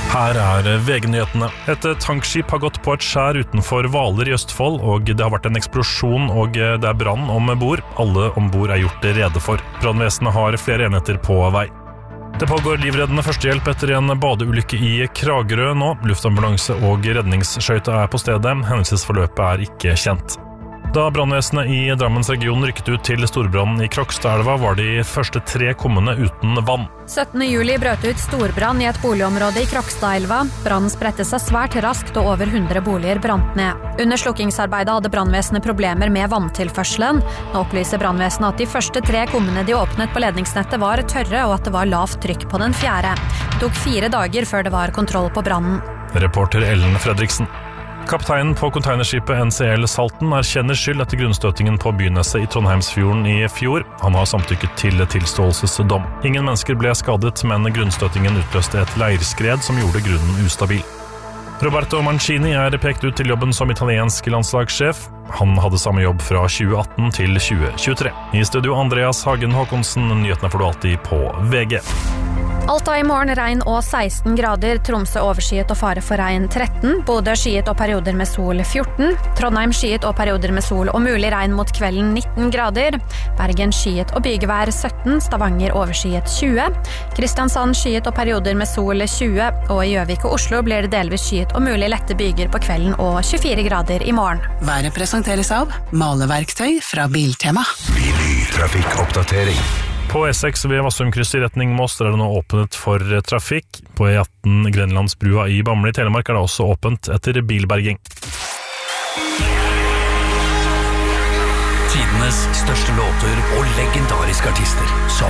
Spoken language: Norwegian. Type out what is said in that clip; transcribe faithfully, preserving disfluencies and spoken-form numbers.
Her er V G-nyhetene. Et tankskip har gått på et skjær utenfor Hvaler i Østfold, og det har vært en eksplosjon og det er brann ombord. Alle ombord er gjort rede for. Brannvesenet har flere enheter på vei. Det pågår livreddende førstehjelp etter en badeulykke i Kragerø nå. Luftambulanse og redningsskøyte er på stedet. Hendelsesforløpet er ikke kjent. Da brannvesenet i Drammensregionen rykket ut til storbrannen i Krokstadelva, var de første tre kommunene uten vann. syttende juli brøt ut storbrann i et boligområde i Krokstadelva. Brannen spredte seg svært raskt, og over hundre boliger brant ned. Under slukkingsarbeidet hadde brannvesenet problemer med vanntilførselen. Nå opplyser brannvesenet at de første tre kummene de åpnet på ledningsnettet var tørre, og at det var lavt trykk på den fjerde. Det tok fire dager før det var kontroll på brannen. Reporter Ellen Fredriksen. Kapteinen på containerskipet N C L Salten erkjenner skyld etter grunnstøtingen på Byneset i Trondheimsfjorden i fjor. Han har samtykket til tilståelsesdom. Ingen mennesker ble skadet, men grunnstøtingen utløste et leirskred som gjorde grunnen ustabil. Roberto Mancini er pekt ut til jobben som italiensk landslagssjef. Han hadde samme jobb fra tjue atten til tjue tjuetre. I studio Andreas Hagen Håkonsen, nyhetene får du alltid på V G. Alta i morgen regn og seksten grader, Tromsø overskyet og fare for regn tretten, Bodø skyet og perioder med sol fjorten, Trondheim skyet og perioder med sol og mulig regn mot kvelden nitten grader, Bergen skyet og bygevær sytten, Stavanger overskyet tjue, Kristiansand skyet og perioder med sol tjue, og i Gjøvik og Oslo blir det delvis skyet og mulig lette byger på kvelden og tjuefire grader i morgen. Været presenteres av maleverktøy fra Biltema. Trafikkoppdatering. På E seks ved Vassumkryss i retning Moss er det nå åpnet for trafikk. På E atten Grenlandsbrua i Bamble i Telemark er det også åpent etter bilberging. Tidenes største låter og legendariske artister som